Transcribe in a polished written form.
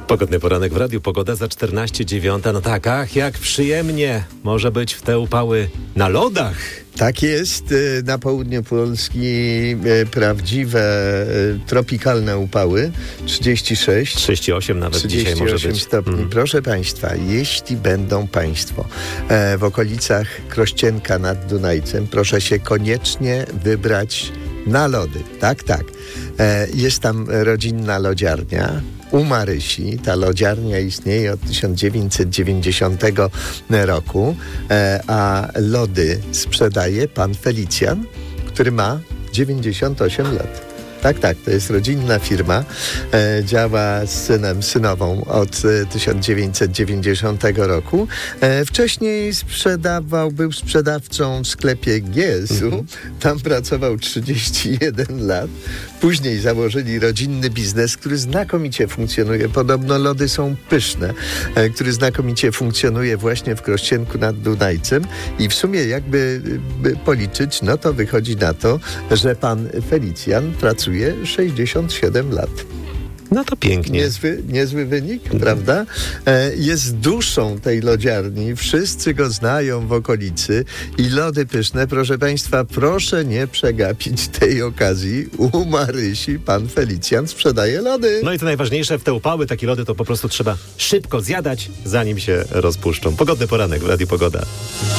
Pogodny poranek w radiu, pogoda za 14:09. No tak, ach, jak przyjemnie może być w te upały na lodach. Tak jest, na południu Polski prawdziwe tropikalne upały, 36, 38 nawet dzisiaj może być. stopni. Proszę Państwa, jeśli będą Państwo w okolicach Krościenka nad Dunajcem, proszę się koniecznie wybrać na lody. Tak. Jest tam rodzinna lodziarnia u Marysi. Ta lodziarnia istnieje od 1990 roku, a lody sprzedaje pan Felicjan, który ma 98 lat. Tak, to jest rodzinna firma. Działa z synową od 1990 roku. Wcześniej był sprzedawcą w sklepie GS-u. Tam pracował 31 lat. Później założyli rodzinny biznes, który znakomicie funkcjonuje. Podobno lody są pyszne, który znakomicie funkcjonuje właśnie w Krościenku nad Dunajcem. I w sumie jakby policzyć, no to wychodzi na to, że pan Felicjan pracuje 67 lat. No to pięknie. Niezły wynik, prawda? Jest duszą tej lodziarni. Wszyscy go znają w okolicy. I lody pyszne. Proszę Państwa, proszę nie przegapić tej okazji. U Marysi pan Felicjan sprzedaje lody. No i to najważniejsze, w te upały takie lody to po prostu trzeba szybko zjadać, zanim się rozpuszczą. Pogodny poranek w Radiu Pogoda.